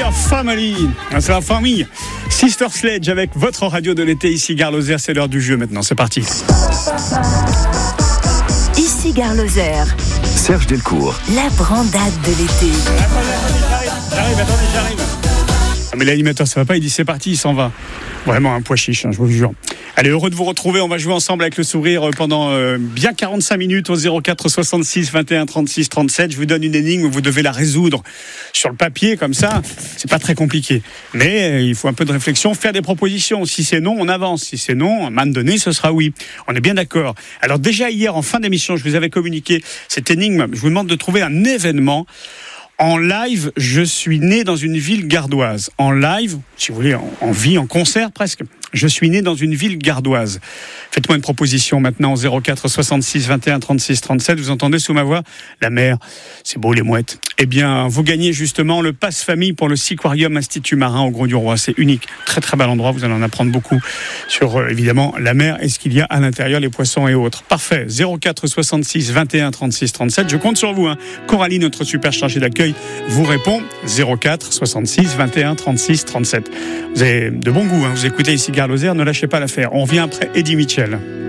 la famille. C'est la famille. Sister Sledge avec votre radio de l'été ici Gare Lozère. C'est l'heure du jeu maintenant. C'est parti. Ici Gare Lozère. Serge Delcourt. La brandade de l'été. J'arrive. Ah, mais l'animateur, ça va pas. Il dit c'est parti, il s'en va. Vraiment un pois chiche, je vous jure. Allez, heureux de vous retrouver. On va jouer ensemble avec le sourire pendant bien 45 minutes au 04 66 21 36 37. Je vous donne une énigme, vous devez la résoudre sur le papier comme ça. C'est pas très compliqué, mais il faut un peu de réflexion, faire des propositions. Si c'est non, on avance. Si c'est non, à un moment donné, ce sera oui. On est bien d'accord. Alors déjà hier, en fin d'émission, je vous avais communiqué cette énigme. Je vous demande de trouver un événement. En live, je suis né dans une ville gardoise. En live, si vous voulez, en vie, en concert presque. Je suis né dans une ville gardoise. Faites-moi une proposition maintenant au 04 66 21 36 37. Vous entendez sous ma voix la mer, c'est beau les mouettes. Eh bien, vous gagnez justement le passe famille pour le Siquarium Institut Marin au Grau du Roi. C'est unique, très très bel endroit. Vous allez en apprendre beaucoup sur évidemment la mer et ce qu'il y a à l'intérieur, les poissons et autres. Parfait. 04 66 21 36 37. Je compte sur vous. Coralie, notre super chargée d'accueil, vous répond 04 66 21 36 37. Vous avez de bon goût. Vous écoutez ici Gare Lozère, ne lâchez pas l'affaire. On revient après Eddie Mitchell.